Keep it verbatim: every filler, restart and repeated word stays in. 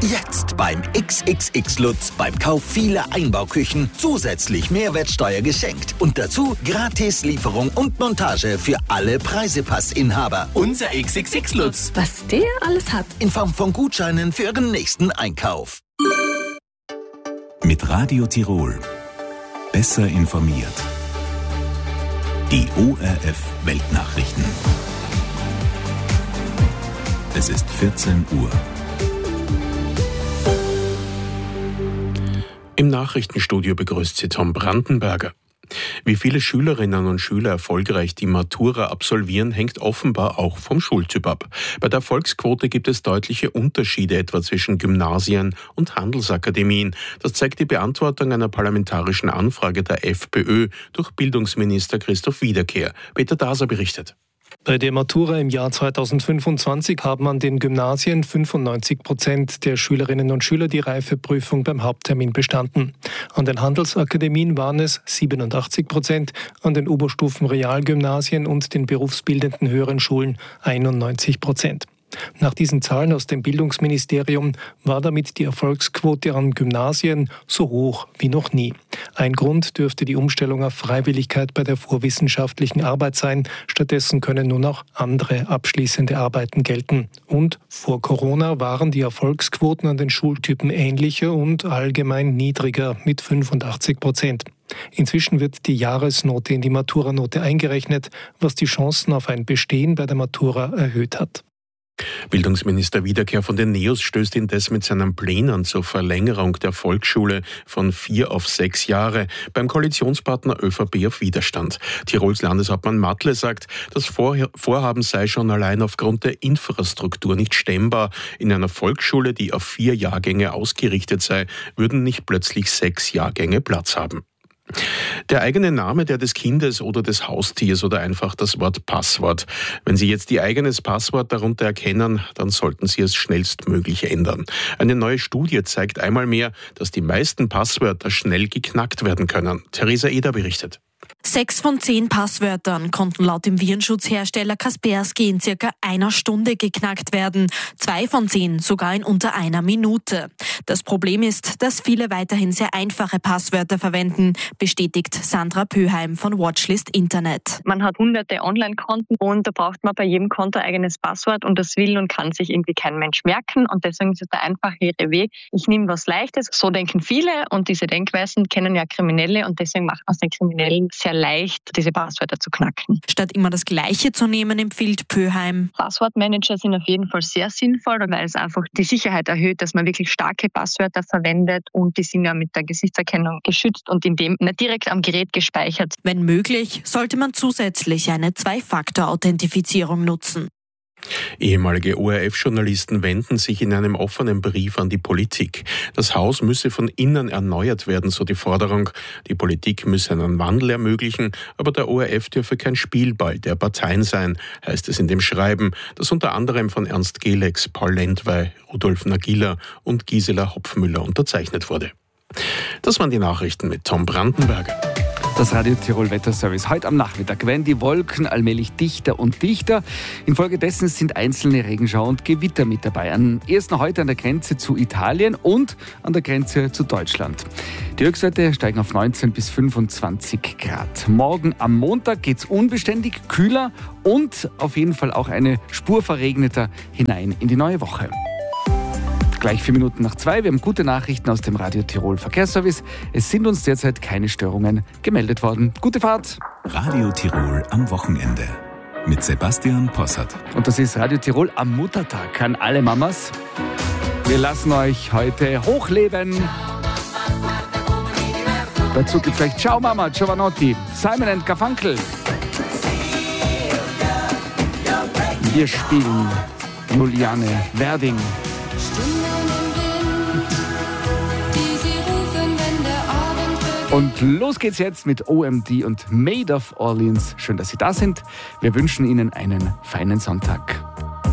Jetzt beim X X X Lutz beim Kauf vieler Einbauküchen zusätzlich Mehrwertsteuer geschenkt. Und dazu Gratis-Lieferung und Montage für alle Preisepassinhaber. Unser X X X Lutz. Was der alles hat. In Form von Gutscheinen für Ihren nächsten Einkauf. Mit Radio Tirol. Besser informiert. Die O R F Weltnachrichten. Es ist vierzehn Uhr. Im Nachrichtenstudio begrüßt Sie Tom Brandenberger. Wie viele Schülerinnen und Schüler erfolgreich die Matura absolvieren, hängt offenbar auch vom Schultyp ab. Bei der Erfolgsquote gibt es deutliche Unterschiede etwa zwischen Gymnasien und Handelsakademien. Das zeigt die Beantwortung einer parlamentarischen Anfrage der FPÖ durch Bildungsminister Christoph Wiederkehr. Peter Daser berichtet. Bei der Matura im Jahr zweitausendfünfundzwanzig haben an den Gymnasien fünfundneunzig Prozent der Schülerinnen und Schüler die Reifeprüfung beim Haupttermin bestanden. An den Handelsakademien waren es siebenundachtzig Prozent, an den Oberstufen-Realgymnasien und den berufsbildenden höheren Schulen einundneunzig Prozent. Nach diesen Zahlen aus dem Bildungsministerium war damit die Erfolgsquote an Gymnasien so hoch wie noch nie. Ein Grund dürfte die Umstellung auf Freiwilligkeit bei der vorwissenschaftlichen Arbeit sein. Stattdessen können nun auch andere abschließende Arbeiten gelten. Und vor Corona waren die Erfolgsquoten an den Schultypen ähnlicher und allgemein niedriger mit fünfundachtzig Prozent. Inzwischen wird die Jahresnote in die Maturanote eingerechnet, was die Chancen auf ein Bestehen bei der Matura erhöht hat. Bildungsminister Wiederkehr von den Neos stößt indes mit seinen Plänen zur Verlängerung der Volksschule von vier auf sechs Jahre beim Koalitionspartner ÖVP auf Widerstand. Tirols Landeshauptmann Matle sagt, das Vorhaben sei schon allein aufgrund der Infrastruktur nicht stemmbar. In einer Volksschule, die auf vier Jahrgänge ausgerichtet sei, würden nicht plötzlich sechs Jahrgänge Platz haben. Der eigene Name, der des Kindes oder des Haustiers oder einfach das Wort Passwort. Wenn Sie jetzt Ihr eigenes Passwort darunter erkennen, dann sollten Sie es schnellstmöglich ändern. Eine neue Studie zeigt einmal mehr, dass die meisten Passwörter schnell geknackt werden können. Theresa Eder berichtet. Sechs von zehn Passwörtern konnten laut dem Virenschutzhersteller Kaspersky in circa einer Stunde geknackt werden. Zwei von zehn sogar in unter einer Minute. Das Problem ist, dass viele weiterhin sehr einfache Passwörter verwenden, bestätigt Sandra Pöheim von Watchlist Internet. Man hat hunderte Online-Konten und da braucht man bei jedem Konto ein eigenes Passwort und das will und kann sich irgendwie kein Mensch merken und deswegen ist es der einfachere Weg. Ich nehme was Leichtes, so denken viele und diese Denkweisen kennen ja Kriminelle und deswegen macht man es den Kriminellen sehr leicht, diese Passwörter zu knacken. Statt immer das Gleiche zu nehmen, empfiehlt Pöheim. Passwortmanager sind auf jeden Fall sehr sinnvoll, weil es einfach die Sicherheit erhöht, dass man wirklich starke Passwörter verwendet und die sind ja mit der Gesichtserkennung geschützt und in dem nicht direkt am Gerät gespeichert. Wenn möglich, sollte man zusätzlich eine Zwei-Faktor-Authentifizierung nutzen. Ehemalige O R F-Journalisten wenden sich in einem offenen Brief an die Politik. Das Haus müsse von innen erneuert werden, so die Forderung. Die Politik müsse einen Wandel ermöglichen, aber der O R F dürfe kein Spielball der Parteien sein, heißt es in dem Schreiben, das unter anderem von Ernst Gelex, Paul Lendwey, Rudolf Nagila und Gisela Hopfmüller unterzeichnet wurde. Das waren die Nachrichten mit Tom Brandenberger. Das Radio Tirol Wetterservice. Heute am Nachmittag werden die Wolken allmählich dichter und dichter. Infolgedessen sind einzelne Regenschauer und Gewitter mit dabei. Am ersten heute an der Grenze zu Italien und an der Grenze zu Deutschland. Die Höchstwerte steigen auf neunzehn bis fünfundzwanzig Grad. Morgen am Montag geht es unbeständig, kühler und auf jeden Fall auch eine Spur verregneter hinein in die neue Woche. Gleich vier Minuten nach zwei. Wir haben gute Nachrichten aus dem Radio Tirol Verkehrsservice. Es sind uns derzeit keine Störungen gemeldet worden. Gute Fahrt. Radio Tirol am Wochenende mit Sebastian Possart. Und das ist Radio Tirol am Muttertag an alle Mamas. Wir lassen euch heute hochleben. Dazu gibt es gleich Ciao Mama, Giovanotti, Simon and Garfunkel. Wir spielen Juliane Werding. Und los geht's jetzt mit O M D und Maid of Orleans. Schön, dass Sie da sind. Wir wünschen Ihnen einen feinen Sonntag.